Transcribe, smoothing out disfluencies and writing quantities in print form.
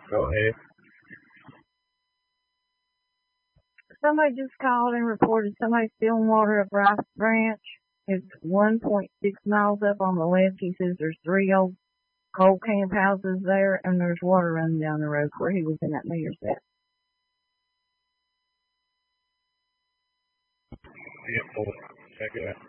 Go ahead. Somebody just called and reported somebody spilling water up Rice Branch. It's 1.6 miles up on the left. He says there's 3 old coal camp houses there, and there's water running down the road where he was in that meter's at. Yeah, boy. Check it out.